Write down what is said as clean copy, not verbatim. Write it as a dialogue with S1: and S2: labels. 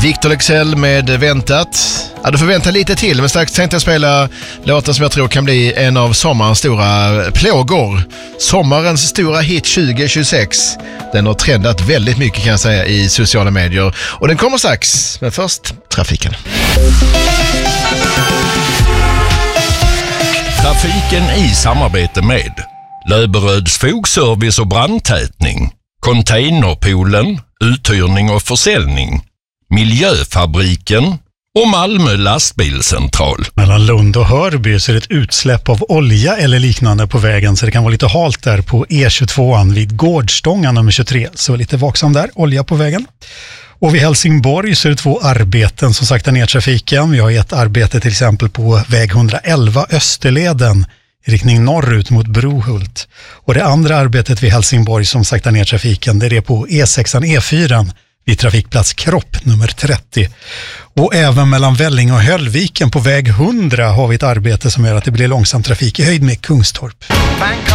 S1: Victor Leksell med Väntat. Ja, du får vänta lite till, men strax tänkte jag spela låten som jag tror kan bli en av sommarens stora plågor. Sommarens stora hit 2026. Den har trendat väldigt mycket kan jag säga i sociala medier. Och den kommer strax, men först trafiken.
S2: Trafiken i samarbete med Löberöds fogservice och brandtätning, Containerpoolen, uthyrning och försäljning, Miljöfabriken och Malmö lastbilscentral.
S3: Mellan Lund och Hörby så är det ett utsläpp av olja eller liknande på vägen, så det kan vara lite halt där på E22 vid Gårdstånga nummer 23. Så lite vaksam där, olja på vägen. Och vid Helsingborg så är det 2 arbeten som saktar ner trafiken. Vi har ett arbete till exempel på väg 111 Österleden i riktning norrut mot Brohult. Och det andra arbetet vid Helsingborg som saktar ner trafiken, det är det på E6 E4 vid trafikplats Kropp nummer 30. Och även mellan Välling och Höllviken på väg 100 har vi ett arbete som gör att det blir långsam trafik i höjd med Kungstorp.